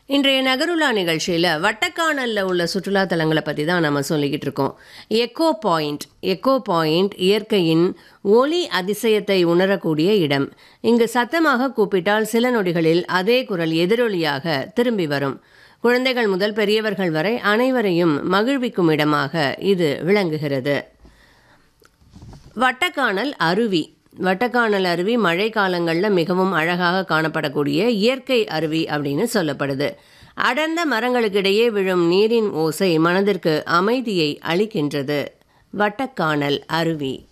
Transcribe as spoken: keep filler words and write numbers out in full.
இன்றைய நகருலா நிகழ்ச்சியில் வட்டக்கானலில் உள்ள சுற்றுலா தலங்களை பற்றி தான் நம்ம சொல்லிக்கிட்டு இருக்கோம். எக்கோ பாயிண்ட் எக்கோ பாயிண்ட் இயற்கையின் ஒலி அதிசயத்தை உணரக்கூடிய இடம். இங்கு சத்தமாக கூப்பிட்டால் சில நொடிகளில் அதே குரல் எதிரொலியாக திரும்பி வரும். குழந்தைகள் முதல் பெரியவர்கள் வரை அனைவரையும் மகிழ்விக்கும் இடமாக இது விளங்குகிறது. வட்டக்கானல் அருவி வட்டக்கானல் அருவி மழை காலங்களில் மிகவும் அழகாக காணப்படக்கூடிய இயற்கை அருவி அப்படின்னு சொல்லப்படுது. அடர்ந்த மரங்களுக்கிடையே விழும் நீரின் ஓசை மனதிற்கு அமைதியை அளிக்கின்றது. வட்டக்கானல் அருவி.